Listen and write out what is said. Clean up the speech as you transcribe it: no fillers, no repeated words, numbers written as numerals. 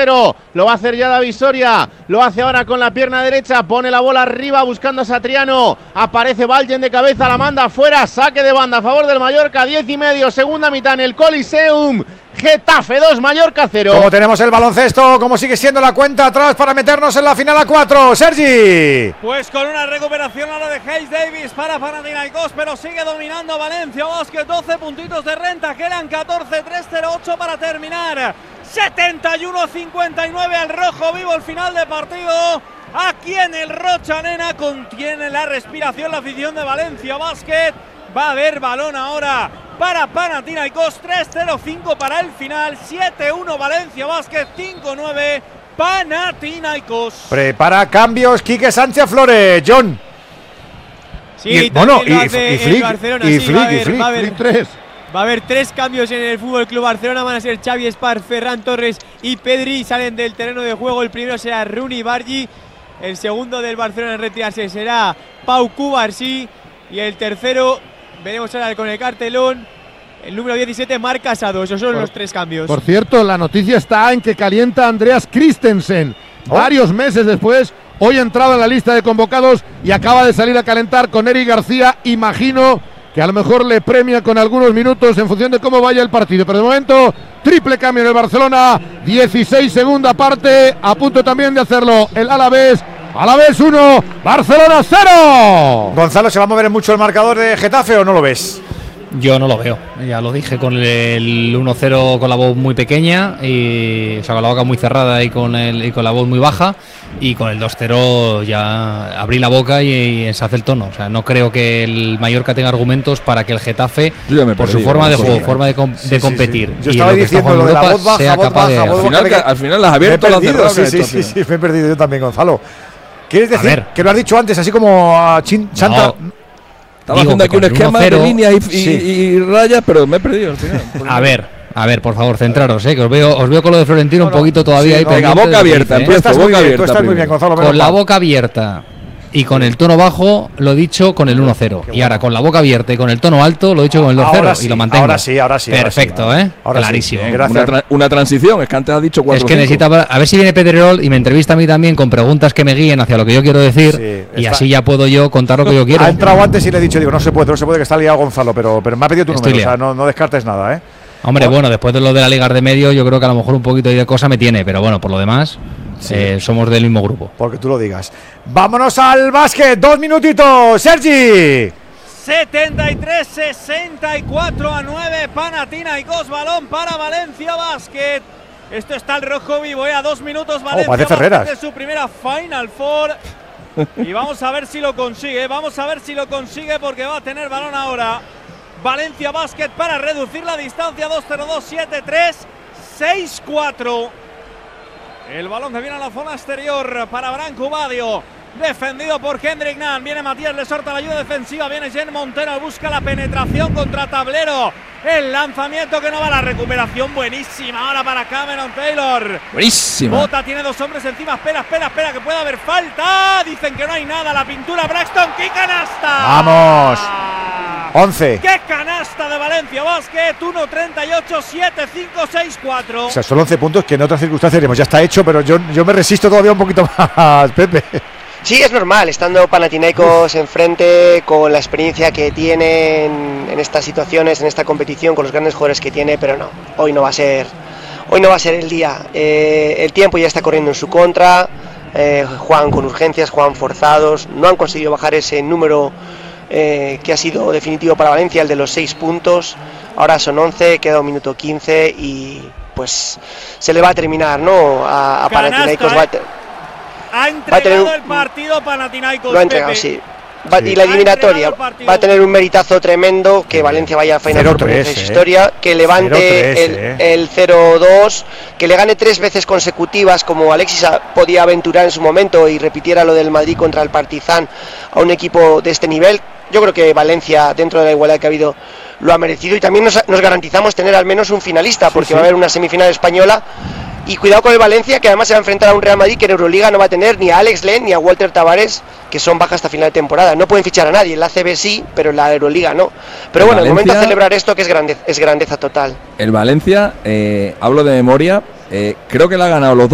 0. Lo va a hacer ya David Soria. Lo hace ahora con la pierna derecha. Pone la bola arriba buscando a Satriano. Aparece Valgen de cabeza. La manda afuera. Saque de banda a favor del Mallorca. 10:30. Segunda mitad en el Coliseum. Getafe 2, Mallorca 0. ¿Cómo tenemos el baloncesto? ¿Cómo sigue siendo la cuenta atrás para meternos en la final a 4? Sergi. Pues con una recuperación ahora de Hayes Davis para Panathinaikos, pero sigue dominando Valencia Basket. 12 puntitos de renta, quedan 14, 3-0-8 para terminar. 71-59 al rojo vivo el final de partido. Aquí en el Rocha Arena contiene la respiración la afición de Valencia Basket. Va a haber balón ahora para Panathinaikos, 3-0-5 para el final, 7-1 Valencia Basket, 5-9 Panathinaikos. Prepara cambios Quique Sánchez Flores, John. Sí, y Flick, Barcelona, y sí, Flick, va a haber 3. Va a haber 3 cambios en el Fútbol Club Barcelona. Van a ser Xavi Espar, Ferran Torres y Pedri. Salen del terreno de juego. El primero será Rooney Bargi. El segundo del Barcelona en retirarse será Pau Cubarsí. Y el tercero, veremos ahora con el cartelón, el número 17, Marc Casado. Esos son los 3 cambios. Por cierto, la noticia está en que calienta Andreas Christensen. Varios meses después, hoy ha entrado en la lista de convocados y acaba de salir a calentar con Eric García. Imagino que a lo mejor le premia con algunos minutos en función de cómo vaya el partido. Pero de momento, triple cambio en el Barcelona. 16 segunda parte, a punto también de hacerlo el Alavés. Alavés 1, Barcelona 0. Gonzalo, ¿se va a mover mucho el marcador de Getafe o no lo ves? Yo no lo veo, ya lo dije con el 1-0 con la voz muy pequeña, y, o sea, con la boca muy cerrada y con la voz muy baja, y con el 2-0 ya abrí la boca y se hace el tono. O sea, no creo que el Mallorca tenga argumentos para que el Getafe, por su forma de juego, forma de competir, Yo estaba diciendo lo de la voz baja, al final las has abierto, las cerradas. Sí, me he perdido yo también, Gonzalo. ¿Quieres decir que lo has dicho antes, así como a Chanta? No. Estaba haciendo aquí un esquema de líneas y rayas, pero me he perdido al final. A ver, por favor, centraros, que os veo con lo de Florentino un poquito todavía ahí. Venga, boca abierta, tú estás muy bien, Gonzalo. Con la boca abierta y con el tono bajo, lo he dicho con el 1-0. Y ahora con la boca abierta y con el tono alto, lo he dicho con el 2-0 y lo mantengo. Ahora sí. Perfecto, clarísimo. Una transición, es que antes has dicho 4. Es que necesita, a ver si viene Pedrerol y me entrevista a mí también con preguntas que me guíen hacia lo que yo quiero decir, y así ya puedo yo contar lo que yo quiero. Ha entrado antes y le he dicho, no se puede que está liado Gonzalo, pero me ha pedido tu número, o sea, no descartes nada, Hombre, bueno, después de lo de la Liga de Medio, yo creo que a lo mejor un poquito de cosa me tiene, pero bueno, por lo demás, somos del mismo grupo. Porque tú lo digas. Vámonos al básquet, 2 minutitos, Sergi. 73-64-9, Panathinaikos, balón para Valencia Basket. Esto está el rojo vivo, a 2 minutos Valencia Basket de su primera Final Four. Y vamos a ver si lo consigue, porque va a tener balón ahora Valencia Basket para reducir la distancia. 2-0-2-7-3-6-4. El balón que viene a la zona exterior para Branco Badio, defendido por Kendrick Nunn. Viene Matías Lesorta, la ayuda defensiva. Viene Jen Montero, busca la penetración contra tablero. El lanzamiento que no va, la recuperación buenísima ahora para Cameron Taylor. Buenísima. Bota, tiene 2 hombres encima. Espera, que puede haber falta. Dicen que no hay nada. La pintura Braxton. ¡Qué canasta! ¡Vamos! 11. ¡Qué canasta de Valencia Basket! 1-38, 7-5-6-4. O sea, son 11 puntos que en otras circunstancias diríamos, ya está hecho, pero yo me resisto todavía un poquito más, Pepe. Sí, es normal, estando Panathinaikos enfrente, con la experiencia que tiene en estas situaciones, en esta competición, con los grandes jugadores que tiene, pero no, hoy no va a ser el día. El tiempo ya está corriendo en su contra, juegan con urgencias, juegan forzados, no han conseguido bajar ese número que ha sido definitivo para Valencia, el de los 6 puntos. Ahora son 11, queda 1 minuto 15 y pues se le va a terminar, ¿no? A Panathinaikos ha entregado el partido Panathinaikos. Lo ha entregado, sí. Y la eliminatoria va a tener un meritazo tremendo, que Valencia vaya a Final Four en su historia, que levante el 0-2, que le gane 3 veces consecutivas, como Alexis podía aventurar en su momento, y repitiera lo del Madrid contra el Partizan a un equipo de este nivel. Yo creo que Valencia, dentro de la igualdad que ha habido, lo ha merecido, y también nos garantizamos tener al menos un finalista, porque va a haber una semifinal española. Y cuidado con el Valencia, que además se va a enfrentar a un Real Madrid que en Euroliga no va a tener ni a Alex Len ni a Walter Tavares, que son bajas hasta final de temporada. No pueden fichar a nadie, en la ACB sí, pero en la Euroliga no. Pero bueno, el momento de celebrar esto, que es grandeza total. El Valencia, hablo de memoria, creo que le ha ganado los